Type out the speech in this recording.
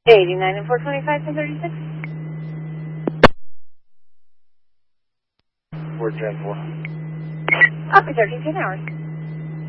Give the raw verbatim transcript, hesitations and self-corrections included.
eighty-nine and four twenty-five, ten thirty-six. four ten four. Copy, thirteen, ten hours.